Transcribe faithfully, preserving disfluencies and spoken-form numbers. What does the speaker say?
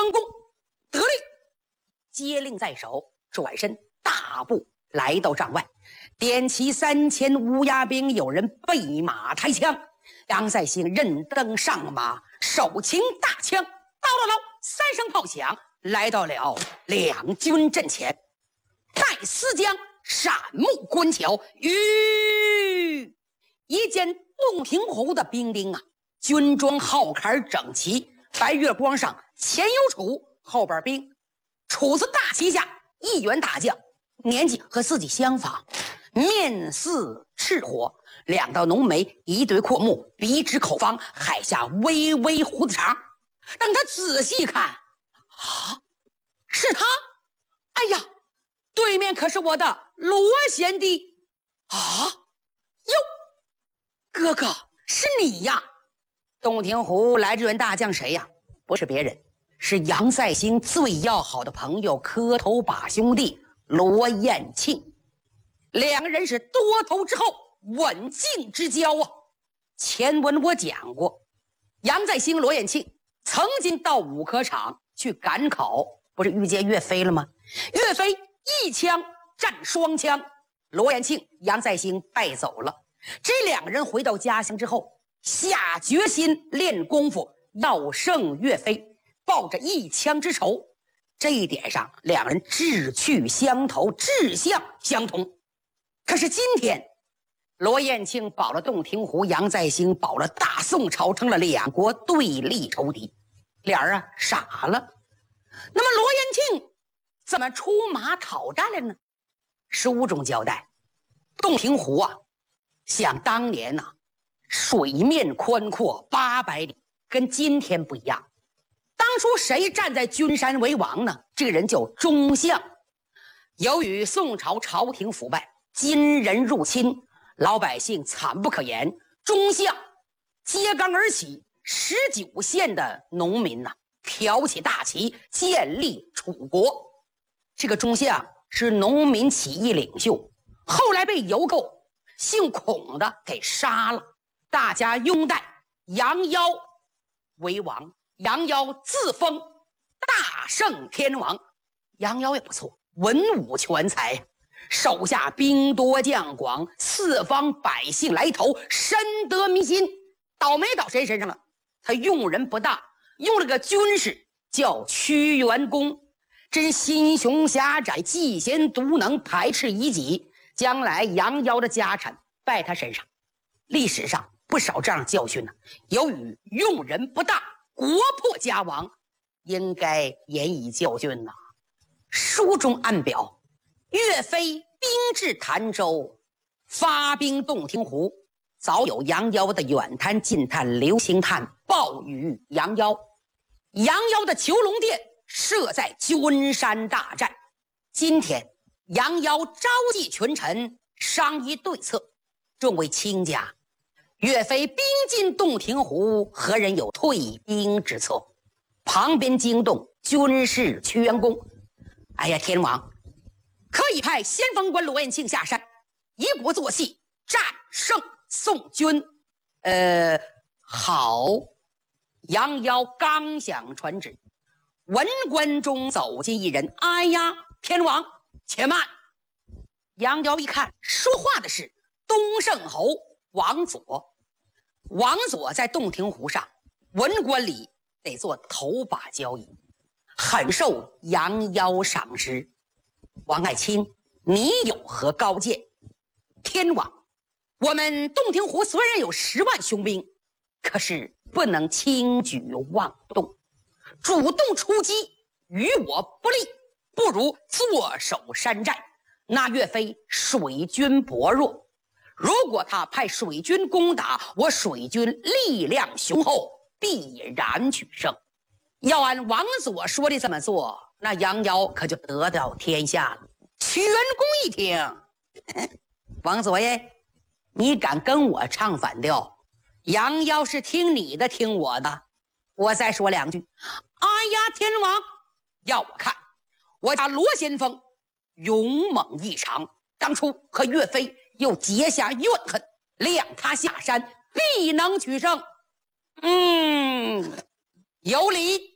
成功，得令，接令在手，转身大步来到帐外，点起三千乌鸦兵，有人备马抬枪。杨再兴任登上马，手擎大枪，叨叨叨三声炮响，来到了两军阵前。戴思江闪目观瞧，吁，一见洞庭湖的兵丁啊，军装号坎整齐，白月光上前有楚，后边兵。楚字大旗下一员大将，年纪和自己相仿，面似赤火，两道浓眉，一对阔目，鼻直口方，海下微微胡子长。等他仔细看，啊，是他！哎呀，对面可是我的罗贤弟啊！哟，哥哥，是你呀！洞庭湖来这员大将谁呀？不是别人，是杨再兴最要好的朋友，磕头把兄弟罗彦庆。两个人是多头之后，刎颈之交啊。前文我讲过，杨再兴、罗彦庆曾经到五科场去赶考，不是遇见岳飞了吗？岳飞一枪战双枪，罗彦庆、杨再兴败走了。这两个人回到家乡之后，下决心练功夫，要胜岳飞，抱着一枪之仇。这一点上，两人志趣相投，志向相同。可是今天，罗彦庆保了洞庭湖，杨再兴保了大宋朝，成了两国对立仇敌，俩人啊傻了。那么罗彦庆怎么出马讨战了呢？书中交代，洞庭湖啊，像当年啊，水面宽阔八百里，跟今天不一样。当初谁站在君山为王呢？这个人叫钟相。由于宋朝朝廷腐败，金人入侵，老百姓惨不可言。钟相揭竿而起，十九县的农民呐、啊，挑起大旗，建立楚国。这个钟相是农民起义领袖，后来被游寇姓孔的给杀了。大家拥戴杨夭为王，杨夭自封大圣天王。杨夭也不错，文武全才，手下兵多将广，四方百姓来投，深得民心。倒霉倒谁身上了？他用人不当，用了个军士叫屈原公，真心胸狭窄，嫉贤独能，排斥异己。将来杨夭的家产败他身上，历史上不少这样教训呢、啊。由于用人不当，国破家亡，应该严以教训呐、啊。书中暗表，岳飞兵至潭州，发兵洞庭湖，早有杨夭的远探近探流星探报与杨夭。杨夭的囚龙殿设在君山大寨。今天杨夭召集群臣商议对策，众位卿家，岳飞兵进洞庭湖，何人有退兵之策？旁边惊动军士屈原公，哎呀，天王，可以派先锋官罗彦庆下山，以鼓作气，战胜宋军。呃，好。杨夭刚想传旨，文官中走进一人，哎呀，天王且慢。杨夭一看，说话的是东胜侯王佐。王佐在洞庭湖上，文官里得做头把交椅，很受杨夭赏识。王爱卿，你有何高见？天王，我们洞庭湖虽然有十万雄兵，可是不能轻举妄动，主动出击与我不利，不如坐守山寨。那岳飞水军薄弱，如果他派水军攻打我，水军力量雄厚，必然取胜。要按王佐说的这么做，那杨夭可就得到天下了。屈原公一听，王佐耶，你敢跟我唱反调？杨夭是听你的，听我的。我再说两句。哎呀，天王，要我看，我家罗先锋勇猛异常，当初和岳飞又结下怨恨，谅他下山，必能取胜。嗯，有理。